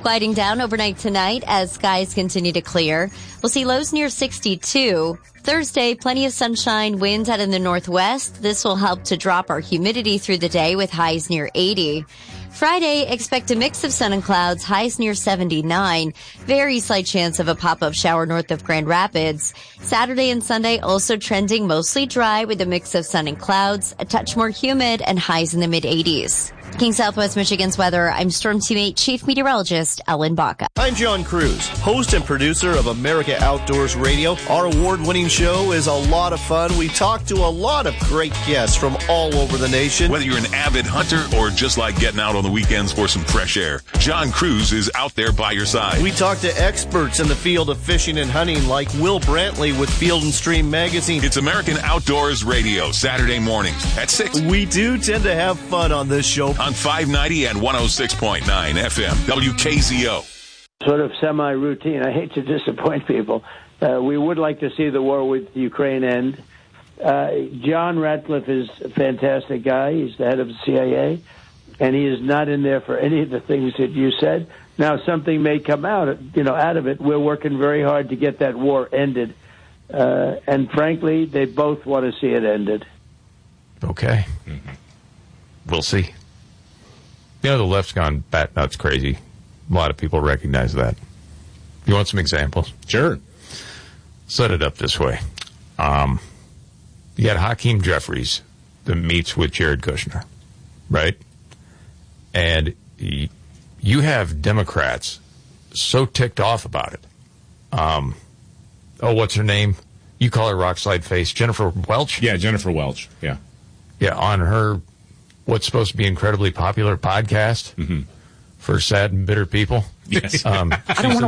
quieting down overnight tonight as skies continue to clear. We'll see lows near 62. Thursday, plenty of sunshine, winds out in the northwest. This will help to drop our humidity through the day with highs near 80. Friday, expect a mix of sun and clouds, highs near 79. Very slight chance of a pop-up shower north of Grand Rapids. Saturday and Sunday also trending mostly dry with a mix of sun and clouds, a touch more humid, and highs in the mid-80s. King Southwest Michigan's weather, I'm Storm Teammate Chief Meteorologist Ellen Baca. I'm John Cruz, host and producer of America Outdoors Radio. Our award-winning show is a lot of fun. We talk to a lot of great guests from all over the nation. Whether you're an avid hunter or just like getting out on the weekends for some fresh air, John Cruz is out there by your side. We talk to experts in the field of fishing and hunting like Will Brantley with Field and Stream Magazine. It's American Outdoors Radio, Saturday mornings at 6. We do tend to have fun on this show. On 590 and 106.9 FM, WKZO. Sort of semi-routine. I hate to disappoint people. We would like to see the war with Ukraine end. John Ratcliffe is a fantastic guy. He's the head of the CIA, and he is not in there for any of the things that you said. Now, something may come out of it. We're working very hard to get that war ended. And frankly, they both want to see it ended. Okay. Mm-hmm. We'll see. The left's gone bat nuts crazy. A lot of people recognize that. You want some examples? Sure. Set it up this way. You got Hakeem Jeffries that meets with Jared Kushner, right? And you have Democrats so ticked off about it. What's her name? You call her rock slide face. Jennifer Welch? Yeah, Jennifer Welch. Yeah. Yeah, on her what's supposed to be incredibly popular podcast for sad and bitter people. Yes. I don't want to